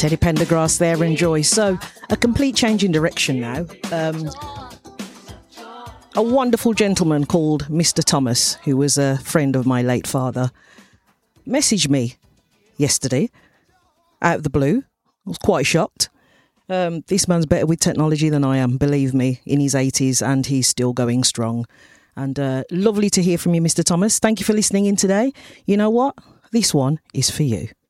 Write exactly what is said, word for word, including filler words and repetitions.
Teddy Pendergrass there, Enjoy. So, a complete change in direction now. Um, a wonderful gentleman called Mister Thomas, who was a friend of my late father, messaged me yesterday out of the blue. I was quite shocked. Um, this man's better with technology than I am, believe me, in his eighties, and he's still going strong. And uh, lovely to hear from you, Mister Thomas. Thank you for listening in today. You know what? This one is for you.